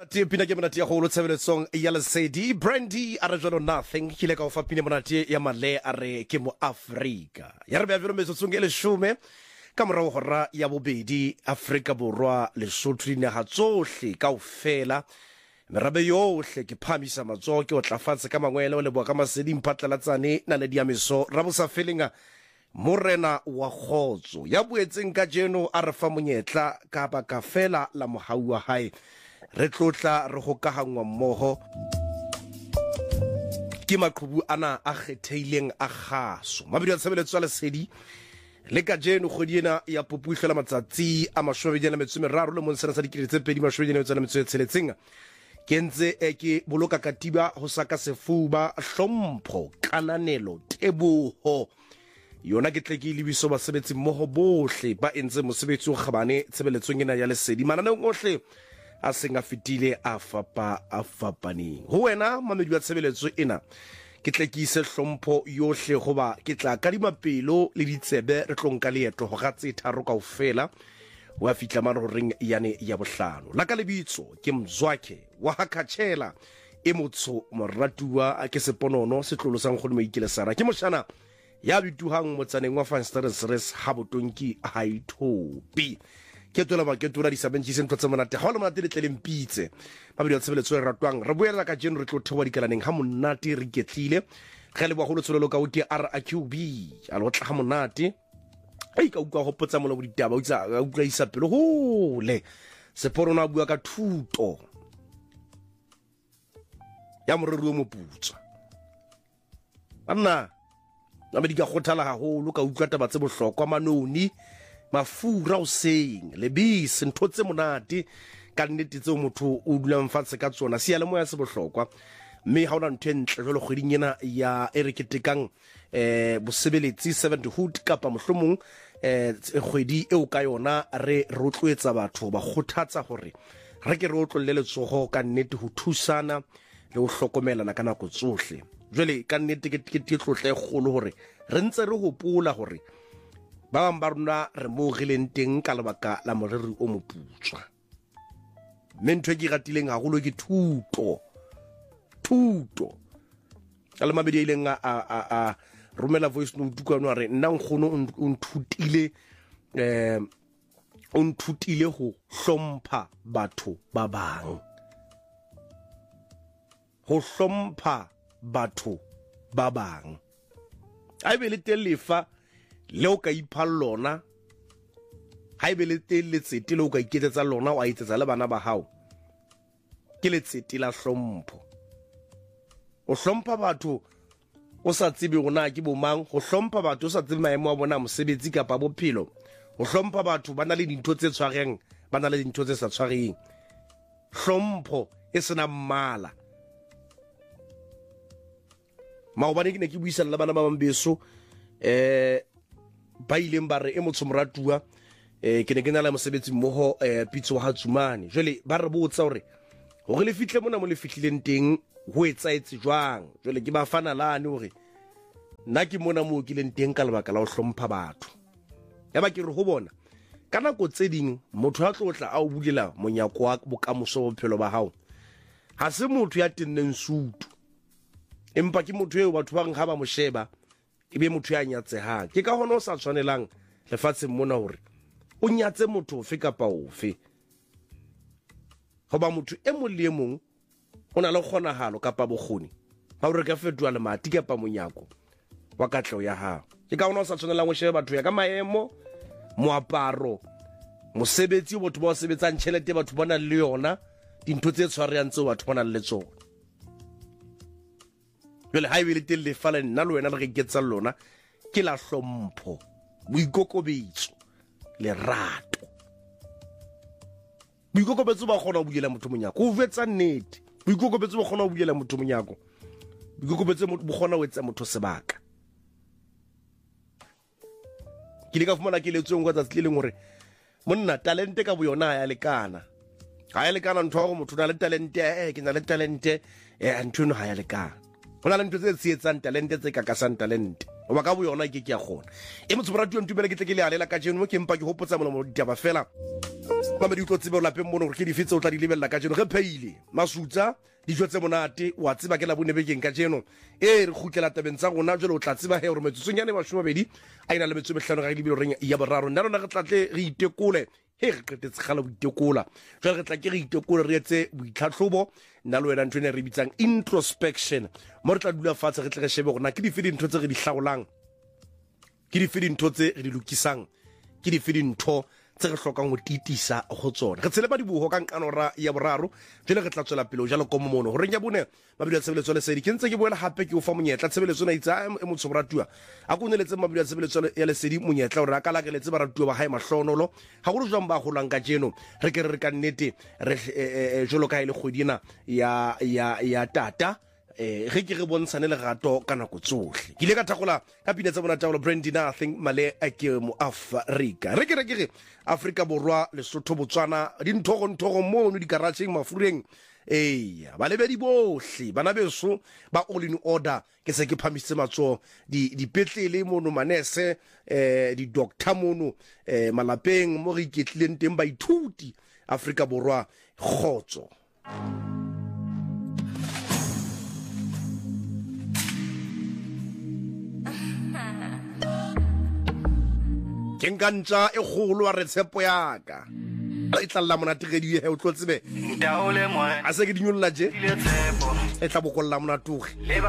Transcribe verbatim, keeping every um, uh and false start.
Pina ke monate ya go lo tshebeletsong ya Lesedi. Brandy a re jalo nothing ke le ka go fa pina monate ya male a re ke mo Afrika ya re ba velo metsotsong e leshome ka morago hora ya bobedi Afrika Borwa Lesotho dina ha tsohle kaofela merabe yohle ke phamisa matso ke o tlafatse ka mangwele o le bua ka masedi mphatlalatsane na le diameso ra bo sa felinga Morena wa Khotso ya buetseng ka jeno a re fa monyetla ka ba ka fela la mohau wa hae re tlotla re go kahangwa mmoho ke maqhubu ana a kgetheileng a kgaso mabedi a tshebeletso ya Lesedi le ka jeno kgodiena ya popuihlela matsatsi a mashobedi le metso meraro le monsana sa dikile tse pedi mashobedi le metso metso tsheletseng kentse e ke boloka katiba ho saka sefuba hlompho kananelo teboho yona ke tle ke lebiso ba sebetsi mmoho bohle ba entse mosebetsi o kgabane tshebeletsong ena ya Lesedi mananeng ohle a senga fitile a fapa a fapaneng ho wena mamedi wa tshebeletso ena ke tle ke ise hlompho yohle goba ke tla ka dimapelo le ditsebe re tlonka leeto go ga tse tharo kaofela wa fitla mano ring yane ya bohlano la ka lebitso ke Mzwakhe wa Hakatshela e motso moratua a ke seponono se tlolosang go meikile sara ke moshana ya bituhang motsaneng wa Fansteres ha botonki ha ithopi ke tola ba ke tola di sabentsi sentwa tsa monate ha le monate le tlelempitse ba bidi tshebetso re ratwang re boela ka jeno re tlo thewa dikalaneng ha monate re ketlile ga le ba go lotsolelo ka o ke R A Q B a lo tla ha monate ai ka utlwa go potsa mola bo ditaba o tsa ga utlwa isa pelo hole seporo na bua ka thuto ya morero mo putsa anna la me di ka khothala haholo ka utlwa taba tse bohlokwa manoni mafura o seng lebise ntho tse monate ka nnete tse motho o dula mfatse ka tsona se ya le moya se bohlokwa mme ha ona ntwe ntle jolo kgweding ena ya ereketekang eh bosebeletsi servanthood kapa mohlomong eh kgwedi e o ka yona re rotloetsa batho ba khothatsa hore re ke re otlolle letsogo ka nnete ho thusana le ho hlokomelana ka nako tsohle jwale ka nnete ke ke tlotle golo hore re ntse re hopola hore ba bang ba rona re mo gileng teng ka lebaka la moriri o moputswa mentwe ke gatileng haholo ke thuto thuto ka le mabedi ileng a a a romela voice note ka no re nna nkgono o nthutile eh o nthutile ho hlompha batho ba bang ho hlompha batho ba bang a be le telefa leo ka ipha lona ha ibe le teletsete leo ka iketsetsa lona wa itsetsa le bana ba hao ke letsete la hlompho o hlompha batho o sa tsebe gona ke bomang go hlompha batho o sa tsebe maemo a bona mosebetsi kapa bophelo go hlompha batho ba na le dintho tse tshwareng ba na le dintho tse sa tshwareng hlompho e sena mmala maobane ke ne ke buisana le bana ba bambeso eh ba ileng ba re e motho moratua eh ke ne ke na la mosebetsi mmoho eh pitso ha tsumane jwale ba re botsa hore go le fihle mona mo le fihlileng teng ho etsaetse jwang jwale ke ba fana lane hore nna ke mona mo ke leng teng ka lebaka la ho hlompha batho ya ba ke re ho bona kana go tse ding motho a tlotla a o bulela monyako wa bokamoso bophelo ba hao ha se motho ya tenneng sutu empa ke motho eo batho ba ng ha ba mo sheba ebe motho ya nyatsehang ke ka hona o sa tshwanelang lefatsheng mona hore o nyatse motho ofe kapa ofe hoba motho e mo le mong o na le kgonahalo kapa bokgoni ba hore ka fetoa le mati kapa monyako wa katleo ya hao ke ka hona o sa tshwanelang o sheba batho ya ka maemo moaparo mosebetsi botho ba o sebetsang tšhelete batho ba na le yona dintho tse tshwareyang tseo batho ba na le tsona jwale ha e le telle fala nna le wena re geketsa lona ke la hlompho boikokobetso le rato boikokobetso ba kgona ho buela motho monyako o vetsa nnete boikokobetso ba kgona ho buela motho monyako boikokobetso bo kgona ho etsa motho sebaka ke le ka fumana ke letsong kwa tsa tlileng hore monna talente ka boyona ya lekana ha ya lekana ntho wa go motho na le talente eh ke na le talente eh ntho no ha ya lekana hona le ntho tse tsietsang talente tse ka ka san talente o ba ka bo yona ke ke ya gona e motho moratuwa ntumele ke tle ke le alela ka jeno mo ke mpa ke hopotsa mola mo ditaba fela mamedi o tlo tsebe o lapeng mono gore ke dife tse o tla di lebella ka jeno ge pheile masutsa dijo tse monate wa tseba ke la bonebekeng ka jeno e re khutlela tabeng tsa rona jalo o tla tseba he gore metsotsong yane mashomabedi a ina le metso mehlano ga lebelo reng ya boraro nna rona re tlatle re itekole he re qetetse gala bo itekola jalo re tla ke re itekole re etse boitlhatlhobo nna le wena ntho ne re bitsang introspection mo re tla dula fatshe re tle re shebe gona ke dife dintho tse re di hlaolang ke dife dintho tse re di lokisang ke dife dintho tse re hlokang go titisa go tsona re tsele ba dibuho ka nkanora ya boraro jele re tla tswela pele o jalo komo mono gore nya bone mabedi a tshebeletso le sedi ke ntse ke boela hape ke o fa monyetla tshebeletso na itsa e motho boratua a go neletse mabedi a tshebeletso ya le sedi monyetla gore a ka lakeletse baratuwa ba hae mahlonolo ga go jwang ba golang ka jeno re ke re ka nnete re jolo ka ile godina ya ya ya tata eh ge ke re bontshane le gato ka nako tsohle ke ile ka thagola ka pina tsa bona taolo Brandina I think male a ke mo Africa re ke re ke re Afrika borwa le Sotho Botswana di nthogo nthogo mo no di garageng mafureng eh ba le be di bohle bana beso ba all in order ke se ke phamisitse matso di di petlele mono manese eh di doctor mono eh malapeng mo re iketlileng teng ba ithuti Afrika borwa khotso ke nkantsa e kgolo wa re tshepo yaka e tla la monate ge di he o tlo tsebe a se ke di nyolla je e tla bokolla monatoge